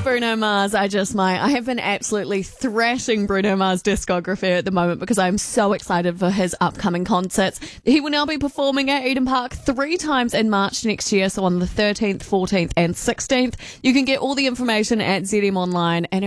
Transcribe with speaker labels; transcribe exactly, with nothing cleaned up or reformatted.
Speaker 1: Bruno Mars, I just might. I have been absolutely thrashing Bruno Mars' discography at the moment because I'm so excited for his upcoming concerts. He will now be performing at Eden Park three times in March next year, so on the thirteenth, fourteenth and sixteenth. You can get all the information at Z M Online and